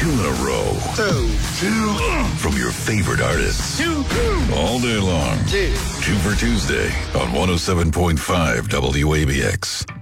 two in a row. Two from your favorite artists. All day long. Two for Tuesday on 107.5 WABX.